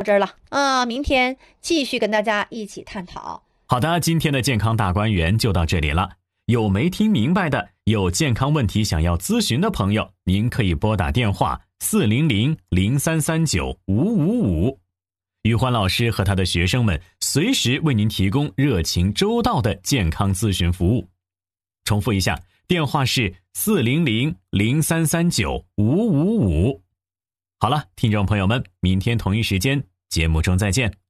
这儿了明天继续跟大家一起探讨。 好的，今天的健康大观园就到这里了。有没听明白的，有健康问题想要咨询的朋友，您可以拨打电话400-0339-555。宇欢老师和他的学生们随时为您提供热情周到的健康咨询服务。重复一下，电话是400-0339-555。好了，听众朋友们，明天同一时间节目中再见。